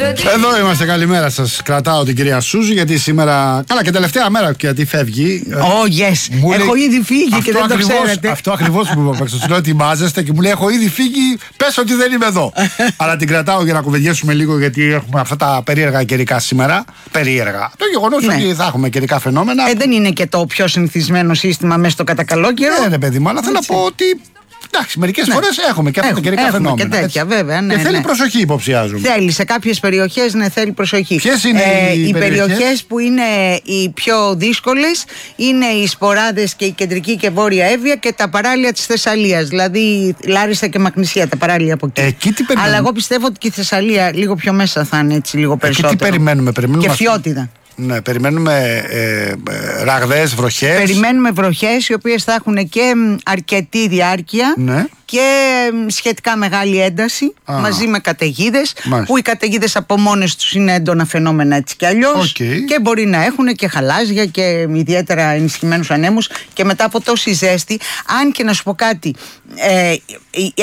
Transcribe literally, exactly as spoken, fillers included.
Εδώ είμαστε, καλημέρα σας. Κρατάω την κυρία Σούζη γιατί σήμερα. Καλά, και τελευταία μέρα γιατί φεύγει. Oh, yes. Μου έχω λέει... ήδη φύγει και δεν ακριβώς, το ξέρετε. Αυτό ακριβώς που μου είπα. Του λέω ετοιμάζεστε και μου λέει: έχω ήδη φύγει. Πες ότι δεν είμαι εδώ. Αλλά την κρατάω για να κουβεντιάσουμε λίγο γιατί έχουμε αυτά τα περίεργα καιρικά σήμερα. Περίεργα. Το γεγονός ναι. ότι θα έχουμε καιρικά φαινόμενα. Ε, δεν είναι και το πιο συνηθισμένο σύστημα μέσα στο κατακαλό καιρό. Ναι, ναι, παιδί μου, αλλά θέλω να πω ότι. Εντάξει, μερικές ναι. φορές έχουμε και αυτά τα καιρικά φαινόμενα. Και τέτοια, βέβαια. Ναι, και θέλει ναι. προσοχή, υποψιάζουμε. Θέλει σε κάποιες περιοχές, ναι, θέλει προσοχή. Ποιες είναι ε, οι, οι περιοχές? περιοχές που είναι οι πιο δύσκολες είναι οι Σποράδες και η κεντρική και βόρεια Εύβοια και τα παράλια της Θεσσαλίας. Δηλαδή Λάρισα και Μακνησία, τα παράλια από εκεί. εκεί τι Αλλά εγώ πιστεύω ότι και η Θεσσαλία λίγο πιο μέσα θα είναι έτσι, λίγο περισσότερο. Εκεί τι περιμένουμε, περιμένουμε. Και Φιώτιδα. Ναι, περιμένουμε ε, ε, ραγδαίες βροχές. Περιμένουμε βροχές οι οποίες θα έχουν και αρκετή διάρκεια ναι. και σχετικά μεγάλη ένταση Α. μαζί με καταιγίδες. Μάλιστα. Που οι καταιγίδες από μόνες τους είναι έντονα φαινόμενα έτσι κι αλλιώς okay. και μπορεί να έχουν και χαλάζια και ιδιαίτερα ενισχυμένους ανέμους και μετά από τόση ζέστη. Αν και να σου πω κάτι, ε,